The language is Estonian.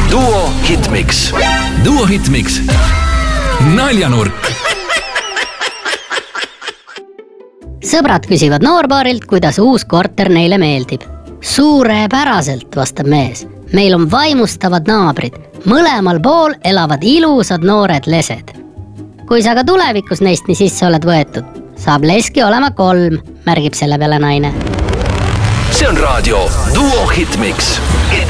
Duo Hitmix. Duo Hitmix. Naljanurk. Sõbrad küsivad noorpaarilt, kuidas uus korter neile meeldib. Suurepäraselt, vastab mees. Meil on vaimustavad naabrid. Mõlemal pool elavad ilusad noored lesed. Kui sa ka tulevikus neist nii sisse oled võetud, saab leski olema 3, märgib selle peale naine. See on raadio Duo Hitmix.